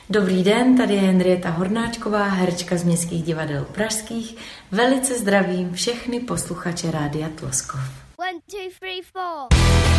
Dobrý den, tady je Henrieta Hornáčková, herečka z Městských divadel pražských. Velice zdravím všechny posluchače Rádia Tloskov. 1, 2, 3, 4